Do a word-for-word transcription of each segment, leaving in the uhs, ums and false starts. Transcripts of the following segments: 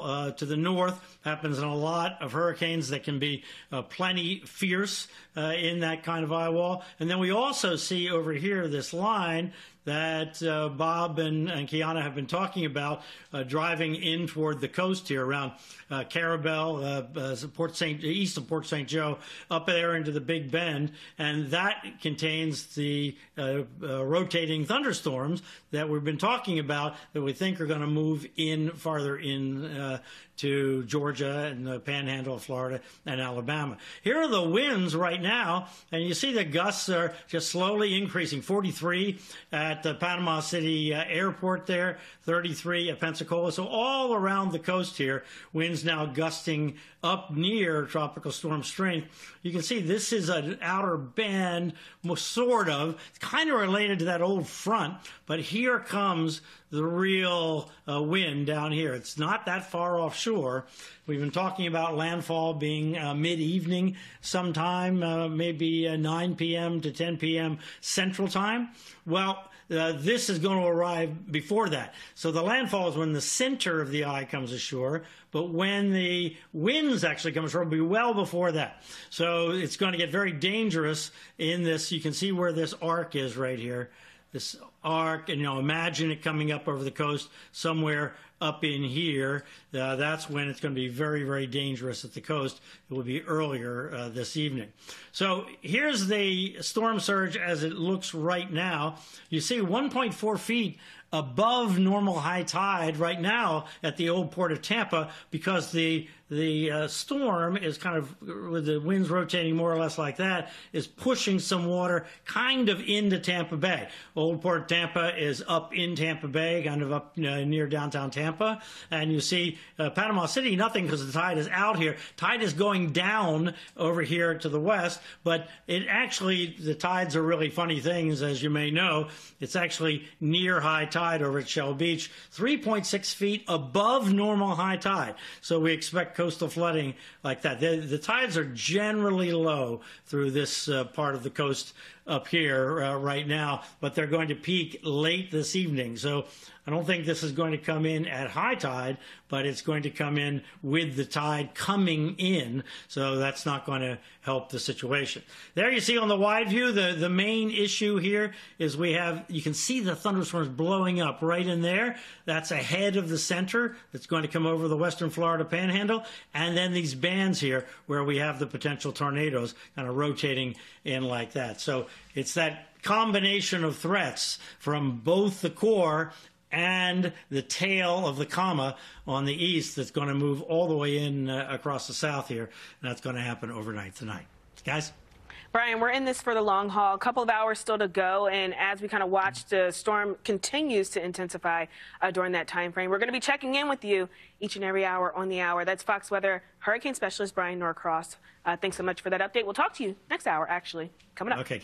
Uh, to the north happens in a lot of hurricanes that can be uh, plenty fierce uh, in that kind of eye wall. And then we also see over here this line that uh, Bob and, and Kiana have been talking about uh, driving in toward the coast here around uh, Carabel, uh, uh, Port Saint east of Port Saint Joe, up there into the Big Bend, and that contains the uh, uh, rotating thunderstorms that we've been talking about that we think are going to move in farther in uh, to Georgia and the Panhandle of Florida and Alabama. Here are the winds right now, and you see the gusts are just slowly increasing. forty-three at the Panama City uh, airport there, thirty-three at Pensacola. So all around the coast here, winds now gusting up near tropical storm strength. You can see this is an outer band, sort of. It's kind of related to that old front, but here comes the real uh, wind down here. It's not that far offshore. We've been talking about landfall being uh, mid-evening sometime, uh, maybe uh, nine p m to ten p m Central Time. Well, uh, this is going to arrive before that. So the landfall is when the center of the eye comes ashore, but when the winds actually come ashore, it'll be well before that. So it's going to get very dangerous in this. You can see where this arc is right here. This arc, and you know, imagine it coming up over the coast somewhere up in here. Uh, that's when it's going to be very, very dangerous at the coast. It will be earlier uh, this evening. So here's the storm surge as it looks right now. You see one point four feet above normal high tide right now at the old port of Tampa, because the the uh, storm is kind of, with the winds rotating more or less like that, is pushing some water kind of into Tampa Bay. Old Port Tampa is up in Tampa Bay, kind of up uh, near downtown Tampa. And you see uh, Panama City, nothing, because the tide is out here. Tide is going down over here to the west, but it actually, the tides are really funny things, as you may know. It's actually near high tide over at Shell Beach, three point six feet above normal high tide. So we expect coastal flooding like that. The, the tides are generally low through this uh, part of the coast up here uh, right now, but they're going to peak late this evening. So I don't think this is going to come in at high tide, but it's going to come in with the tide coming in. So that's not going to help the situation. There you see on the wide view, the, the main issue here is we have, you can see the thunderstorms blowing up right in there. That's ahead of the center that's going to come over the western Florida Panhandle. And then these bands here where we have the potential tornadoes kind of rotating in like that. So it's that combination of threats from both the core and the tail of the comma on the east that's going to move all the way in uh, across the south here. And that's going to happen overnight tonight. Guys? Brian, we're in this for the long haul. A couple of hours still to go, and as we kind of watch, the storm continues to intensify uh, during that time frame. We're going to be checking in with you each and every hour on the hour. That's Fox Weather Hurricane Specialist Brian Norcross. Uh, thanks so much for that update. We'll talk to you next hour, actually, coming up. Okay.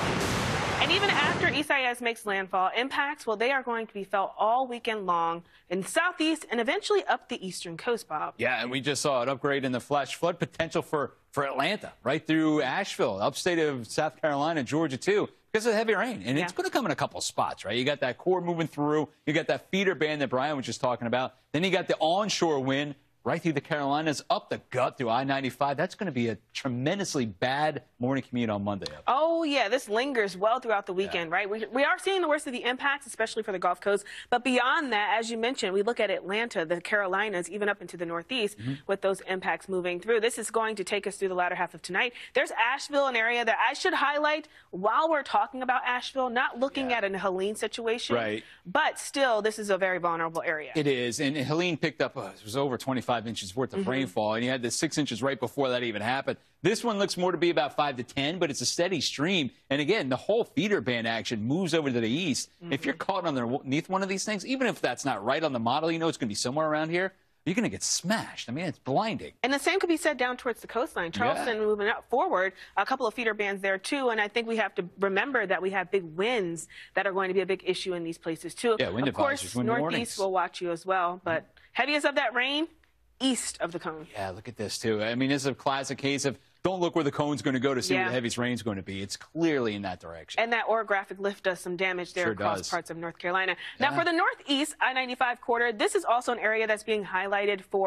And even after Isaias makes landfall, impacts, well, they are going to be felt all weekend long in the southeast and eventually up the eastern coast, Bob. Yeah, and we just saw an upgrade in the flash flood potential for, for Atlanta, right through Asheville, upstate of South Carolina, Georgia, too, because of heavy rain. And yeah. It's going to come in a couple spots, right? You got that core moving through. You got that feeder band that Brian was just talking about. Then you got the onshore wind right through the Carolinas, up the gut through I ninety-five. That's going to be a tremendously bad morning commute on Monday. Oh, yeah, this lingers well throughout the weekend, yeah. right? We, we are seeing the worst of the impacts, especially for the Gulf Coast. But beyond that, as you mentioned, we look at Atlanta, the Carolinas, even up into the Northeast, mm-hmm. with those impacts moving through. This is going to take us through the latter half of tonight. There's Asheville, an area that I should highlight while we're talking about Asheville, not looking yeah. at an Helene situation. Right. But still, this is a very vulnerable area. It is. And Helene picked up, uh, it was over twenty-five inches worth of mm-hmm. rainfall, and you had the six inches right before that even happened. This one looks more to be about five to ten, but it's a steady stream. And again, the whole feeder band action moves over to the east. Mm-hmm. If you're caught underneath one of these things, even if that's not right on the model, you know it's going to be somewhere around here, you're going to get smashed. I mean, it's blinding. And the same could be said down towards the coastline. Charleston yeah. moving up forward, a couple of feeder bands there, too. And I think we have to remember that we have big winds that are going to be a big issue in these places, too. Yeah, wind of course, wind northeast warnings. will watch you as well. But mm-hmm. heaviest of that rain, east of the cone. Yeah, look at this, too. I mean, this is a classic case of don't look where the cone's going to go to see yeah. where the heaviest rain's going to be. It's clearly in that direction. And that orographic lift does some damage there sure across does. parts of North Carolina. Yeah. Now, for the northeast I ninety-five corridor, this is also an area that's being highlighted for